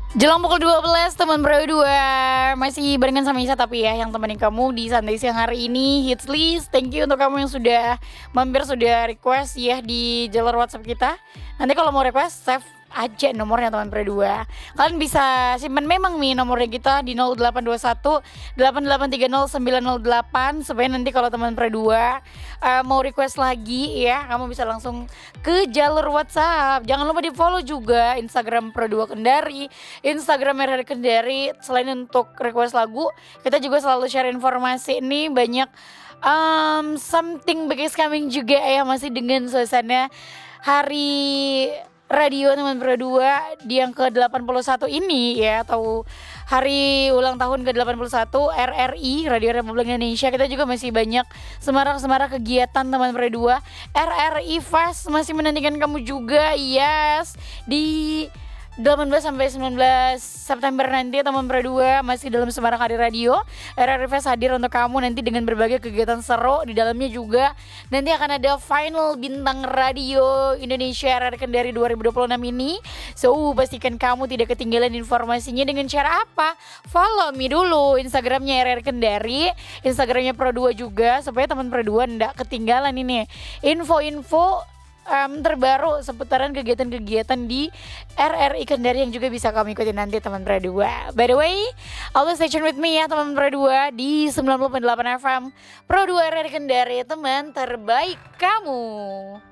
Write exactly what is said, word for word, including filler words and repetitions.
Jelang pukul dua belas teman Pro dua masih barengan sama Isa, tapi ya yang temenin kamu di santai siang hari ini Hits List. Thank you untuk kamu yang sudah mampir, sudah request ya di jalur WhatsApp kita. Nanti kalau mau request save aja nomornya teman Pro dua. Kalian bisa simpan memang nih nomornya kita di nol delapan dua satu delapan delapan tiga nol sembilan nol delapan supaya nanti kalau teman Pro dua uh, mau request lagi ya, kamu bisa langsung ke jalur WhatsApp. Jangan lupa di follow juga Instagram Pro dua Kendari, Instagram R R Kendari. Selain untuk request lagu, kita juga selalu share informasi. Ini banyak um, something big is coming juga ya, masih dengan suasana hari radio teman Pro dua di yang ke delapan puluh satu ini ya, atau hari ulang tahun ke delapan puluh satu R R I Radio Republik Indonesia. Kita juga masih banyak semarak-semarak kegiatan teman Pro dua. R R I Fest masih menantikan kamu juga, yes, di delapan belas sampai sembilan belas September nanti teman Pro dua masih dalam Semarang Hari Radio. R R I Fest hadir untuk kamu nanti dengan berbagai kegiatan seru. Di dalamnya juga nanti akan ada final bintang radio Indonesia R R Kendari dua ribu dua puluh enam ini. So pastikan kamu tidak ketinggalan informasinya dengan cara apa? Follow me dulu Instagramnya R R Kendari, Instagramnya Pro dua juga, supaya teman Pro dua nggak ketinggalan ini info-info Um, terbaru seputaran kegiatan-kegiatan di R R I Kendari yang juga bisa kamu ikuti nanti teman Pro dua. By the way, always stay tune with me ya teman Pro dua di sembilan puluh delapan F M Pro dua R R I Kendari, teman terbaik kamu.